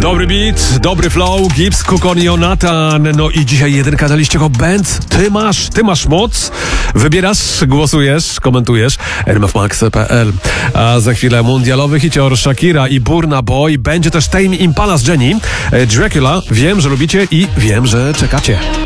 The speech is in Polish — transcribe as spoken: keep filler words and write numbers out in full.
Dobry beat, dobry flow, Gibbs, Kukon, Jonathan. No i dzisiaj jedynka na liście Hot Band. Ty masz, ty masz moc. Wybierasz, głosujesz, komentujesz. r m f max kropka p l. A za chwilę mundialowy hicior Shakira i Burna Boy. Będzie też Tame Impala z Jenny. Dracula. Wiem, że lubicie i wiem, że czekacie.